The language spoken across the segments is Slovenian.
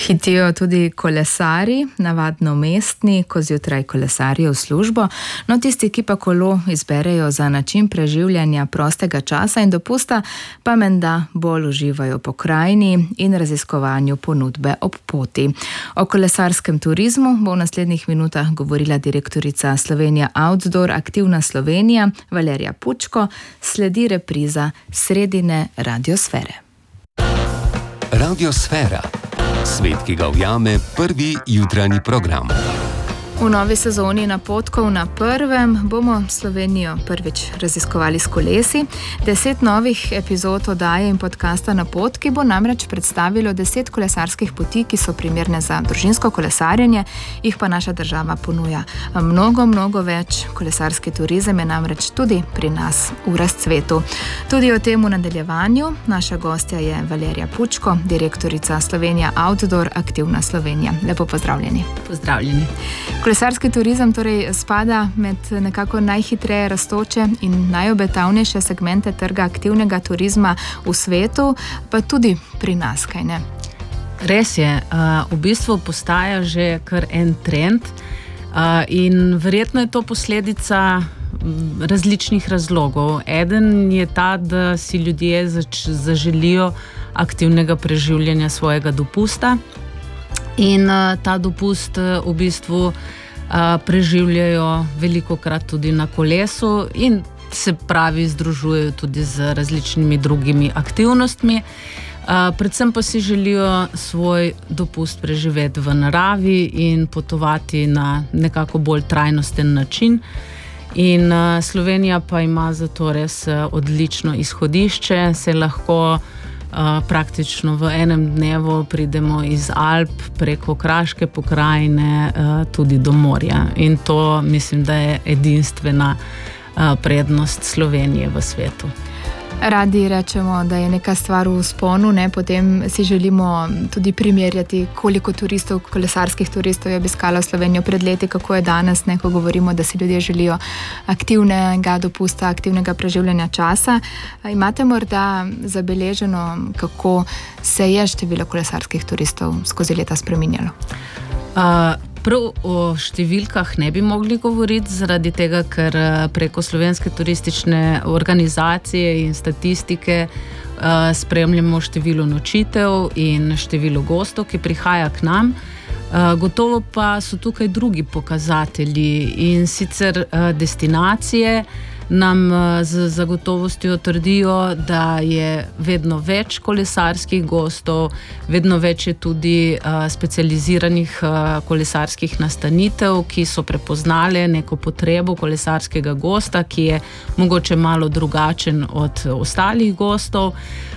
Hitijo tudi kolesari, navadno mestni, ko zjutraj kolesarijo v službo, no tisti, ki pa kolo izberejo za način preživljanja prostega časa in dopusta, pa menda bolj uživajo po krajini in raziskovanju ponudbe ob poti. O kolesarskem turizmu bo v naslednjih minutah govorila direktorica Slovenija Outdoor Aktivna Slovenija Valerija Pučko, sledi repriza sredine radiosfere. Radiosfera. Svet, ki ga ujame prvi jutranji program. V novi sezoni Napotkov na prvem bomo Slovenijo prvič raziskovali s kolesi. 10 novih epizod oddaje in podcasta Napotki bo namreč predstavilo 10 kolesarskih poti, ki so primerne za družinsko kolesarjenje, jih pa naša država ponuja mnogo več. Kolesarski turizem je namreč tudi pri nas v razcvetu. Tudi o tem v nadaljevanju. Naša gostja je Valerija Pučko, direktorica Slovenija Outdoor Aktivna Slovenija. Lepo pozdravljeni. Pozdravljeni. Kolesarski turizem torej spada med nekako najhitreje rastoče in najobetavnejše segmente trga aktivnega turizma v svetu, pa tudi pri nas, kaj ne? Res je, v bistvu postaja že kar en trend in verjetno je to posledica različnih razlogov. Eden je ta, da si ljudje zaželijo aktivnega preživljanja svojega dopusta. In ta dopust v bistvu preživljajo velikokrat tudi na kolesu in se pravi združujejo tudi z različnimi drugimi aktivnostmi. Predvsem pa si želijo svoj dopust preživeti v naravi in potovati na nekako bolj trajnosten način. In Slovenija pa ima zato res odlično izhodišče, se lahko praktično v enem dnevu pridemo iz Alp preko Kraške pokrajine tudi do morja. In to mislim, da je edinstvena prednost Slovenije v svetu. Radi rečemo, da je neka stvar v vzponu, ne? Potem si želimo tudi primerjati, koliko turistov, kolesarskih turistov je obiskalo Slovenijo pred leti, kako je danes, ne? Ko govorimo, da si ljudje želijo aktivnega dopusta, aktivnega preživljanja časa. Imate morda zabeleženo, kako se je število kolesarskih turistov skozi leta spreminjalo? Prav o številkah ne bi mogli govoriti, zaradi tega, ker preko Slovenske turistične organizacije in statistike spremljamo število nočitev in število gostov, ki prihaja k nam. Gotovo pa so tukaj drugi pokazatelji in sicer destinacije nam z zagotovostjo trdijo, da je vedno več kolesarskih gostov, vedno več je tudi specializiranih kolesarskih nastanitev, ki so prepoznale neko potrebo kolesarskega gosta, ki je mogoče malo drugačen od ostalih gostov.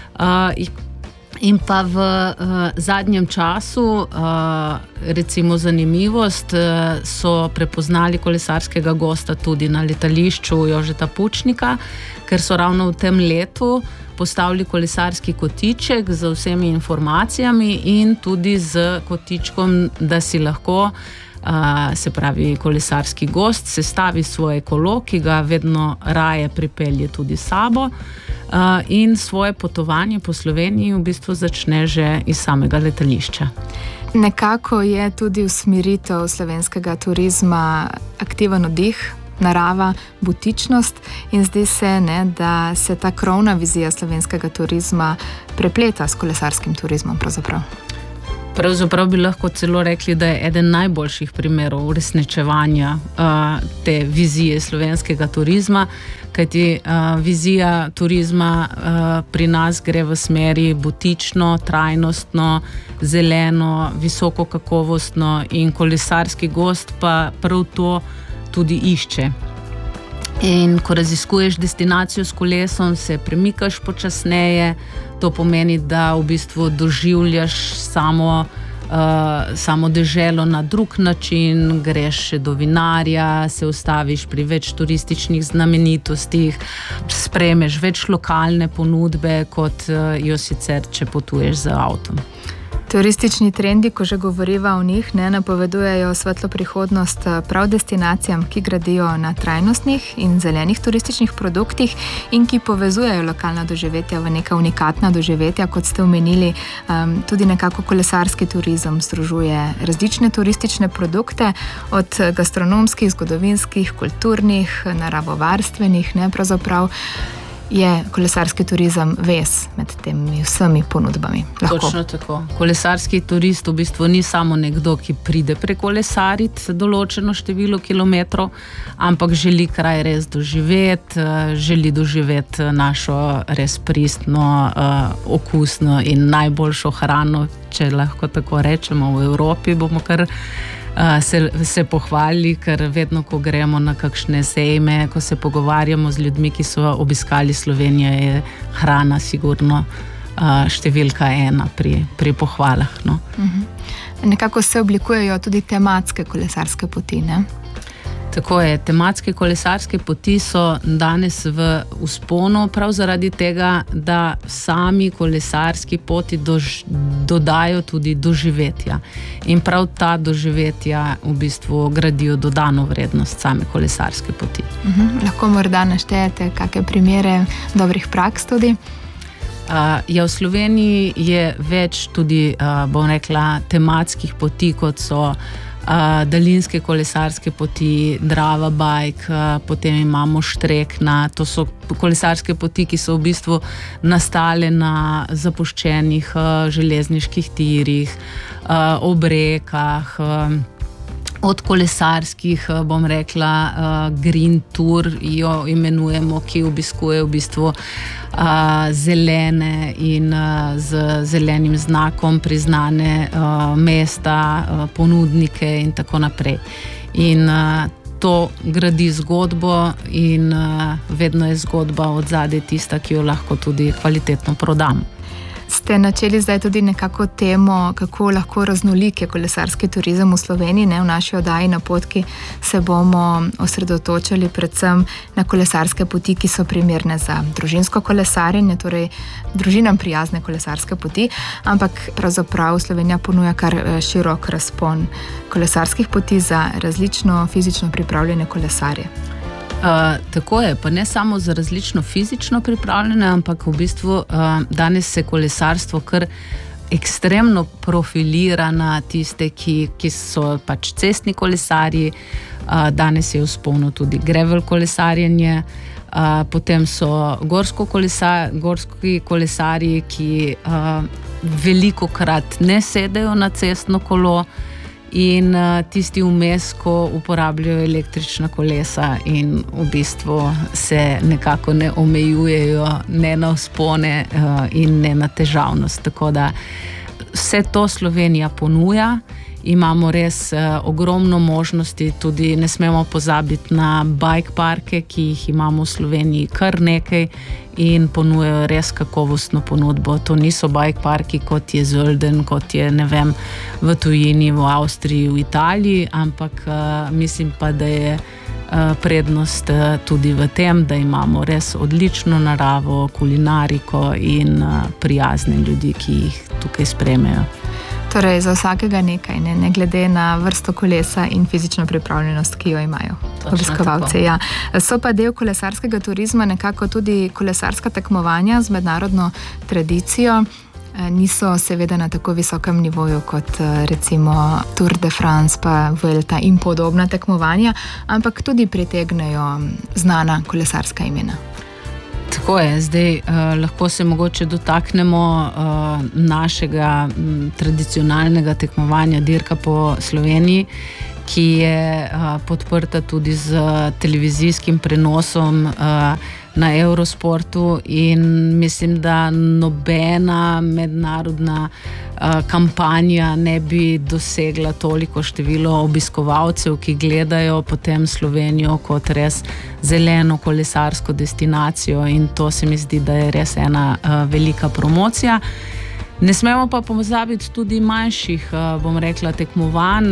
In pa v zadnjem času, recimo zanimivost, so prepoznali kolesarskega gosta tudi na letališču Jožeta Pučnika, ker so ravno v tem letu postavili kolesarski kotiček z vsemi informacijami in tudi z kotičkom, da si lahko, se pravi kolesarski gost, sestavi svoje kolo, ki ga vedno raje pripelje tudi s sabo, in svoje potovanje po Sloveniji v bistvu začne že iz samega letališča. Nekako je tudi usmeritev slovenskega turizma aktiven oddih, narava, butičnost in zdi se, ne, da se ta krovna vizija slovenskega turizma prepleta s kolesarskim turizmom pravzaprav. Pravzaprav bi lahko celo rekli, da je eden najboljših primerov uresničevanja te vizije slovenskega turizma, kajti vizija turizma pri nas gre v smeri butično, trajnostno, zeleno, visoko kakovostno in kolesarski gost pa prav to tudi išče. In ko raziskuješ destinacijo s kolesom, se premikaš počasneje, to pomeni, da v bistvu doživljaš samo deželo na drug način, greš še do vinarja, se ustaviš pri več turističnih znamenitostih, sprejmeš več lokalne ponudbe, kot jo sicer, če potuješ z avtom. Turistični trendi, ko že govoriva o njih, napovedujejo svetlo prihodnost prav destinacijam, ki gradijo na trajnostnih in zelenih turističnih produktih in ki povezujejo lokalna doživetja v neka unikatna doživetja, kot ste omenili. Tudi nekako kolesarski turizem združuje različne turistične produkte, od gastronomskih, zgodovinskih, kulturnih, naravovarstvenih, pravzaprav je kolesarski turizem vez med temi vsemi ponudbami. Lahko. Točno tako. Kolesarski turist v bistvu ni samo nekdo, ki pride prekolesariti določeno število kilometrov, ampak želi kraj res doživeti, želi doživeti našo res pristno, okusno in najboljšo hrano, če lahko tako rečemo, v Evropi bomo kar se pohvali, ker vedno, ko gremo na kakšne sejme, ko se pogovarjamo z ljudmi, ki so obiskali Slovenijo, je hrana sigurno številka 1 pri pohvalah. No. Nekako se oblikujejo tudi tematske kolesarske poti, ne? Tako je, tematske kolesarske poti so danes v vzponu prav zaradi tega, da sami kolesarski poti dodajo tudi doživetja. In prav ta doživetja v bistvu gradijo dodano vrednost same kolesarske poti. Lahko morda naštejete kakšne primere dobrih praks tudi? V Sloveniji je več tudi, bom rekla, tematskih poti, kot so daljinske kolesarske poti, Drava Bike, potem imamo Štrekna. To so kolesarske poti, ki so v bistvu nastale na zapuščenih železniških tirih, ob rekah, od kolesarskih, bom rekla, Green Tour jo imenujemo, ki obiskuje v bistvu zelene in z zelenim znakom priznane mesta, ponudnike in tako naprej. In to gradi zgodbo in vedno je zgodba od zadaj tista, ki jo lahko tudi kvalitetno prodamo. Ste načeli zdaj tudi nekako temo, kako lahko raznolik je kolesarski turizem v Sloveniji. V naši oddaji Napotki se bomo osredotočali predvsem na kolesarske poti, ki so primerne za družinsko kolesarjenje, torej družinam prijazne kolesarske poti, ampak pravzaprav Slovenija ponuja kar širok razpon kolesarskih poti za različno fizično pripravljene kolesarje. Tako je, pa ne samo za različno fizično pripravljene, ampak v bistvu danes se kolesarstvo kar ekstremno profilira na tiste, ki so pač cestni kolesarji. Danes je v vzponu tudi gravel kolesarjenje, potem so gorski kolesarji, ki velikokrat ne sedejo na cestno kolo, in tisti vmes, ko uporabljajo električna kolesa in v bistvu se nekako ne omejujejo ne na vzpone in ne na težavnost. Tako da vse to Slovenija ponuja. Imamo res ogromno možnosti, tudi ne smemo pozabiti na bike parke, ki jih imamo v Sloveniji kar nekaj in ponujajo res kakovostno ponudbo. To niso bike parki, kot je Zölden, kot je, ne vem, v tujini, v Avstriji, v Italiji, ampak mislim pa, da je prednost tudi v tem, da imamo res odlično naravo, kulinariko in prijazne ljudi, ki jih tukaj sprejmejo. Torej, za vsakega nekaj, ne glede na vrsto kolesa in fizično pripravljenost, ki jo imajo obiskovalci. Ja. So pa del kolesarskega turizma nekako tudi kolesarska tekmovanja z mednarodno tradicijo. Niso seveda na tako visokem nivoju kot recimo Tour de France, pa Vuelta in podobna tekmovanja, ampak tudi pritegnejo znana kolesarska imena. Tako je, zdaj lahko se mogoče dotaknemo našega tradicionalnega tekmovanja Dirka po Sloveniji, ki je podprta tudi z televizijskim prenosom na Eurosportu in mislim, da nobena mednarodna kampanja ne bi dosegla toliko število obiskovalcev, ki gledajo potem Slovenijo kot res zeleno kolesarsko destinacijo, in to se mi zdi, da je res ena velika promocija. Ne smemo pa pozabiti tudi manjših, bom rekla, tekmovanj,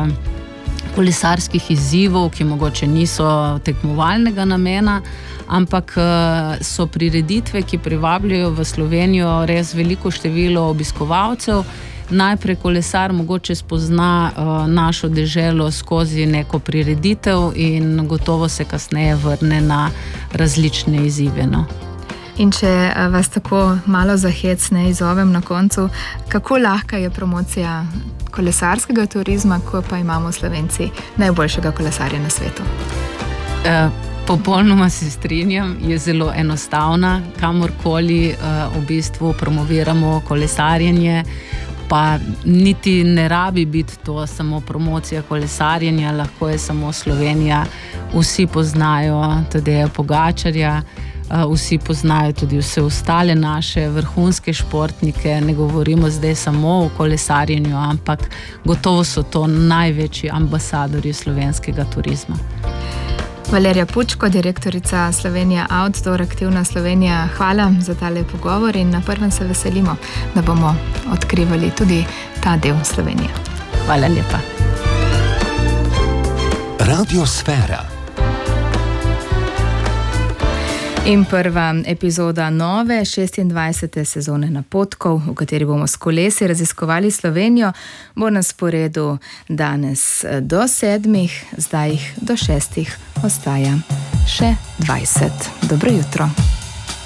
kolesarskih izzivov, ki mogoče niso tekmovalnega namena, ampak so prireditve, ki privabljajo v Slovenijo res veliko število obiskovalcev, najprej kolesar mogoče spozna našo deželo skozi neko prireditev in gotovo se kasneje vrne na različne izzive. No. In če vas tako malo zahecne izzovem na koncu, kako lahka je promocija kolesarskega turizma, ko pa imamo Slovenci najboljšega kolesarja na svetu? Popolnoma se strinjam, je zelo enostavna, kamorkoli v bistvu promoviramo kolesarjenje, pa niti ne rabi biti to samo promocija kolesarjenja, lahko je samo Slovenija, vsi poznajo Tadeja Pogačarja, vsi poznajo tudi vse ostale naše vrhunske športnike, ne govorimo zdaj samo o kolesarjenju, ampak gotovo so to največji ambasadorji slovenskega turizma. Valerija Pučko, direktorica Slovenija Outdoor, Aktivna Slovenija, hvala za tale pogovor in na prvem se veselimo, da bomo odkrivali tudi ta del Slovenije. Hvala lepa. Radiosfera. In prva epizoda nove 26. sezone Napotkov, v kateri bomo s kolesi raziskovali Slovenijo, bo na sporedu danes do 7, zdaj do 6 ostaja še 20. Dobro jutro.